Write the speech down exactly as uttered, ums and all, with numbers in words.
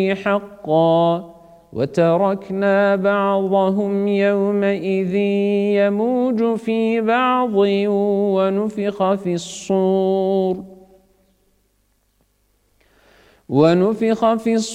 حقا وتركنا بعضهم يومئذ يموج في بعض ونفخ في الصور ونفخ في الصور